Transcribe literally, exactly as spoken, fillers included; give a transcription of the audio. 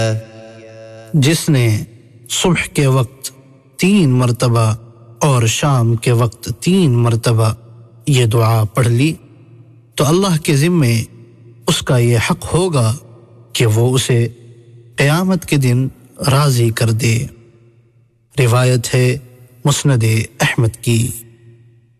जिसने सुबह के वक्त तीन मरतबा और शाम के वक्त तीन मरतबा ये दुआ पढ़ ली तो अल्लाह के ज़िम्मे उसका ये हक होगा कि वो उसे क़यामत के दिन राज़ी कर दे। रिवायत है मुस्नद अहमद की।